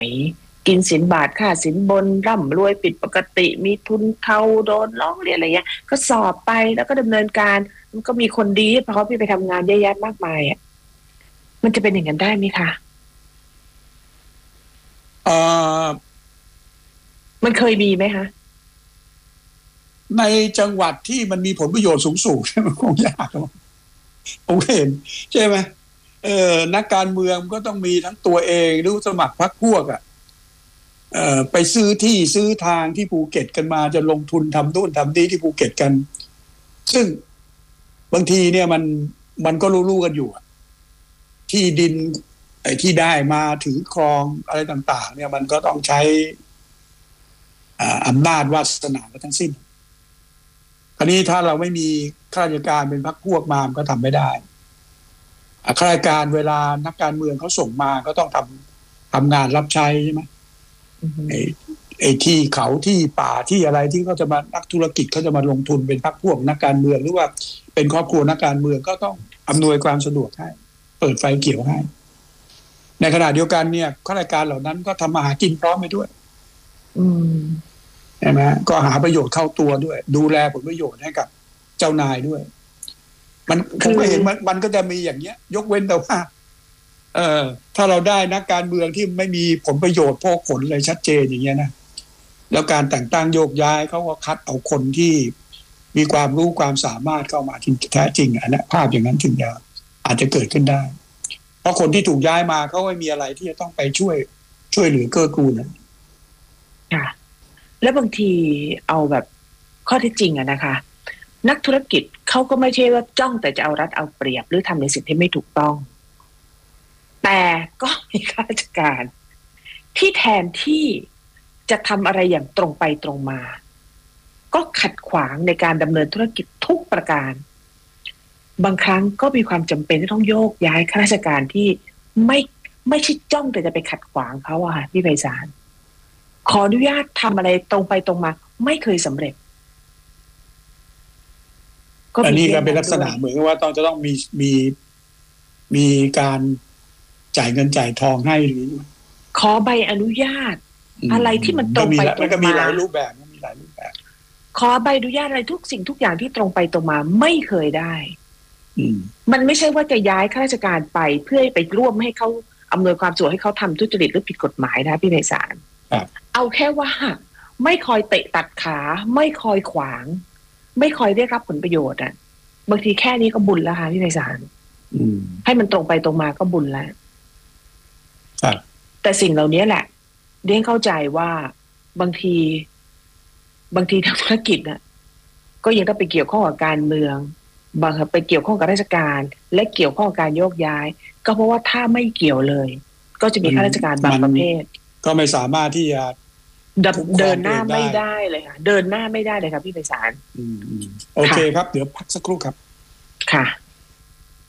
กินสินบาทค่าสินบนร่ำรวยผิดปกติมีทุนเทาโดนร้องเรียนอะไรเงี้ยก็สอบไปแล้วก็ดำเนินการมันก็มีคนดีเพราะพี่ไปทำงานเยอะแยะมากมายอ่ะมันจะเป็นอย่างนั้นได้ไหมคะมันเคยมีไหมคะในจังหวัดที่มันมีผลประโยชน์สูงๆมันคงยากผมเห็นใช่ไหมนักการเมืองก็ต้องมีทั้งตัวเองหรือสมัครพรรคพวกไปซื้อที่ซื้อทางที่ภูเก็ตกันมาจะลงทุนทำนู่นทำนี่ที่ภูเก็ตกันซึ่งบางทีเนี่ยมันก็รู้ๆกันอยู่ที่ดินไอ้ที่ได้มาถือครองอะไรต่างๆเนี่ยมันก็ต้องใช้อำนาจวาสนาทั้งสิ้นคราวนี้ถ้าเราไม่มีข้าราชการเป็นพรรคพวกมามันก็ทำไม่ได้ข้าราชการเวลานักการเมืองเขาส่งมาก็ต้องทำงานรับใช้ใช่ไหมไอ้ที่เขาที่ป่าที่อะไรที่เขาจะมานักธุรกิจเขาจะมาลงทุนเป็นพรรคพวกนักการเมืองหรือว่าเป็นครอบครัวนักการเมืองก็ต้องอำนวยความสะดวกให้เปิดไฟเขียวให้ในขณะเดียวกันเนี่ยข้าราชการเหล่านั้นก็ทำมาหากินพร้อมไปด้วยใช่ไหมก็หาประโยชน์เข้าตัวด้วยดูแลผลประโยชน์ให้กับเจ้านายด้วยผมก็เห็นมันก็จะมีอย่างเงี้ยยกเว้นแต่ว่าถ้าเราได้นักการเมืองที่ไม่มีผลประโยชน์พวกผลเลยชัดเจนอย่างเงี้ยนะแล้วการแต่งตั้งโยกย้ายเขาก็คัดเอาคนที่มีความรู้ความสามารถเข้ามาที่แท้จริงอันนั้นภาพอย่างนั้นถึงจะอาจจะเกิดขึ้นได้เพราะคนที่ถูกย้ายมาเขาไม่มีอะไรที่จะต้องไปช่วยเหลือเกื้อกูลค่ะแล้วบางทีเอาแบบข้อเท็จจริงนะคะนักธุรกิจเขาก็ไม่ใช่ว่าจ้องแต่จะเอารัดเอาเปรียบหรือทำในสิ่งที่ไม่ถูกต้องแต่ก็มีข้าราชการที่แทนที่จะทำอะไรอย่างตรงไปตรงมาก็ขัดขวางในการดำเนินธุรกิจทุกประการบางครั้งก็มีความจำเป็นที่ต้องโยกย้ายข้าราชการที่ไม่ใช่จ้องแต่จะไปขัดขวางเขาอะค่ะพี่ไพศาลขออนุญาตทำอะไรตรงไปตรงมาไม่เคยสำเร็จอันนี้ก็เป็นลักษณะเหมือนว่าจะต้องมีการจ่ายเงินจ่ายทองให้หรือขอใบอนุญาตอะไรที่มันตรงไปตรงมาก็มีหลายรูปแบบขอใบอนุญาตอะไรทุกสิ่งทุกอย่างที่ตรงไปตรงมาไม่เคยได้มันไม่ใช่ว่าจะย้ายข้าราชการไปเพื่อไปร่วมให้เขาอำนวยความสะดวกให้เขาทำทุจริตหรือผิดกฎหมายนะพี่ไพศาลเอาแค่ว่าไม่คอยเตะตัดขาไม่คอยขวางไม่คอยได้รับผลประโยชน์บางทีแค่นี้ก็บุญแล้วค่ะพี่ไพศาลให้มันตรงไปตรงมาก็บุญแล้วแต่สิ่งเหล่านี้แหละเรียนเข้าใจว่าบางทีทางธุรกิจก็ยังต้องไปเกี่ยวข้องกับการเมืองบางไปเกี่ยวข้องกับราชการและเกี่ยวข้องกับการโยกย้ายก็เพราะว่าถ้าไม่เกี่ยวเลยก็จะมีข้าราชการบางประเภทก็ไม่สามารถที่จะเดินหน้าไม่ได้เลยค่ะเดินหน้าไม่ได้เลยครับพี่ไพศาลโอเคครับเดี๋ยวพักสักครู่ครับค่ะ